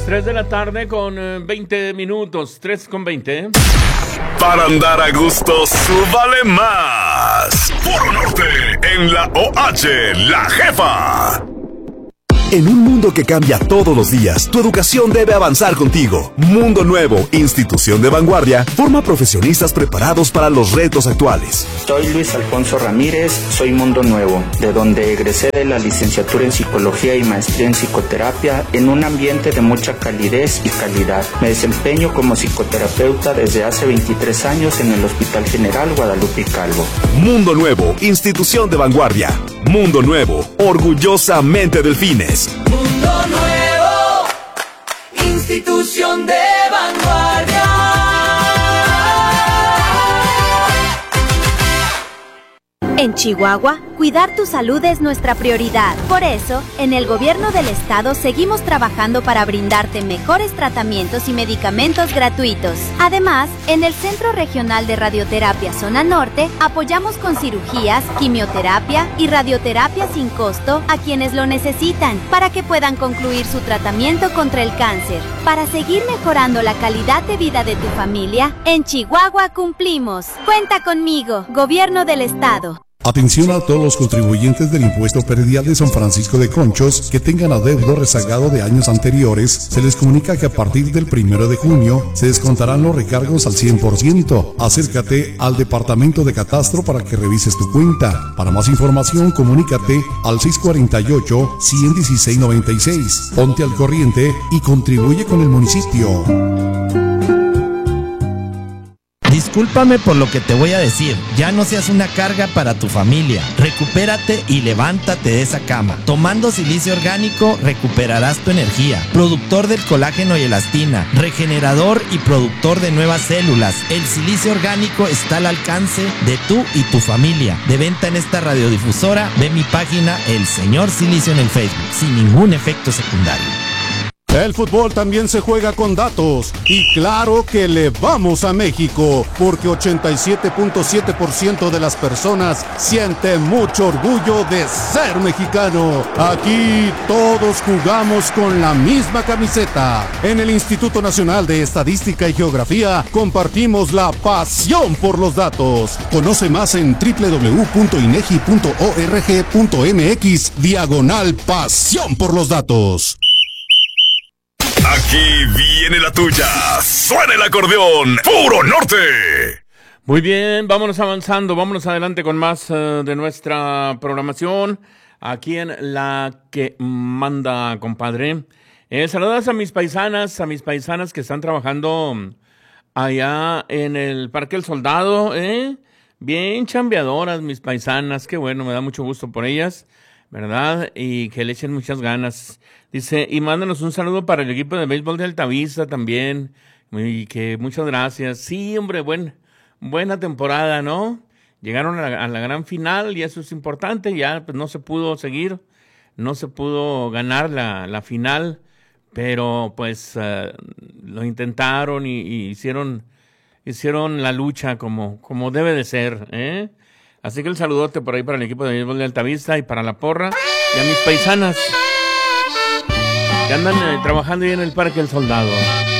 3 de la tarde con 20 minutos, 3 con 20. Para andar a gusto, súbale más. Puro Norte, en la OH, La Jefa. En un mundo que cambia todos los días, tu educación debe avanzar contigo. Mundo Nuevo, institución de vanguardia, forma profesionistas preparados para los retos actuales. Soy Luis Alfonso Ramírez, soy Mundo Nuevo, de donde egresé de la licenciatura en Psicología y maestría en Psicoterapia en un ambiente de mucha calidez y calidad. Me desempeño como psicoterapeuta desde hace 23 años en el Hospital General Guadalupe Calvo. Mundo Nuevo, institución de vanguardia. Mundo Nuevo, orgullosamente Delfines. Mundo Nuevo, institución de vanguardia. En Chihuahua, cuidar tu salud es nuestra prioridad. Por eso, en el gobierno del estado seguimos trabajando para brindarte mejores tratamientos y medicamentos gratuitos. Además, en el Centro Regional de Radioterapia Zona Norte, apoyamos con cirugías, quimioterapia y radioterapia sin costo a quienes lo necesitan, para que puedan concluir su tratamiento contra el cáncer. Para seguir mejorando la calidad de vida de tu familia, en Chihuahua cumplimos. Cuenta conmigo, Gobierno del Estado. Atención a todos los contribuyentes del impuesto predial de San Francisco de Conchos que tengan adeudo rezagado de años anteriores. Se les comunica que a partir del 1 de junio se descontarán los recargos al 100%. Acércate al Departamento de Catastro para que revises tu cuenta. Para más información, comunícate al 648-116-96. Ponte al corriente y contribuye con el municipio. Discúlpame por lo que te voy a decir, ya no seas una carga para tu familia. Recupérate y levántate de esa cama. Tomando silicio orgánico recuperarás tu energía. Productor del colágeno y elastina, regenerador y productor de nuevas células. El silicio orgánico está al alcance de tú y tu familia. De venta en esta radiodifusora, ve mi página El Señor Silicio en el Facebook, sin ningún efecto secundario. El fútbol también se juega con datos y claro que le vamos a México porque 87.7% de las personas siente mucho orgullo de ser mexicano. Aquí todos jugamos con la misma camiseta. En el Instituto Nacional de Estadística y Geografía compartimos la pasión por los datos. Conoce más en www.inegi.org.mx/pasión por los datos. Aquí viene la tuya. Suena el acordeón. Puro Norte. Muy bien, vámonos avanzando, vámonos adelante con más de nuestra programación. Aquí en La Que Manda, compadre. Saludos a mis paisanas que están trabajando allá en el Parque El Soldado. Bien chambeadoras mis paisanas, qué bueno, me da mucho gusto por ellas, ¿verdad? Y que le echen muchas ganas. Dice, y mándanos un saludo para el equipo de béisbol de Altavista también. Y que muchas gracias. Sí, hombre, buena temporada, ¿no? Llegaron a la gran final y eso es importante. Ya pues no se pudo seguir, no se pudo ganar la final, pero pues lo intentaron y hicieron la lucha como debe de ser, ¿eh? Así que el saludote por ahí para el equipo de béisbol de Altavista y para la porra y a mis paisanas que andan trabajando ahí en el Parque El Soldado.